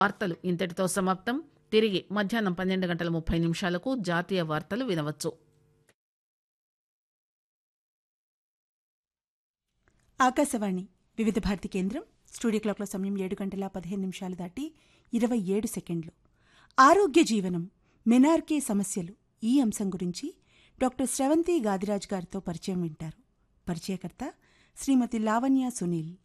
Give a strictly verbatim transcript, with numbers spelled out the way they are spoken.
వార్తలు ఇంతటితో సమాప్తం. తిరిగి మధ్యాహ్నం పన్నెండు గంటల ముప్పై నిమిషాలకు జాతీయ వార్తలు వినవచ్చు. ఆకాశవాణి వివిధ భారతి కేంద్రం. స్టూడియో క్లాక్లో సమయం ఏడు గంటల పదిహేను నిమిషాలు దాటి ఇరవై ఏడు సెకండ్లు. ఆరోగ్య జీవనం, మెనార్కే సమస్యలు, ఈ అంశం గురించి డాక్టర్ స్రవంతి గాదిరాజ్ గారితో పరిచయం వింటారు. పరిచయకర్త శ్రీమతి లావణ్య సునీల్.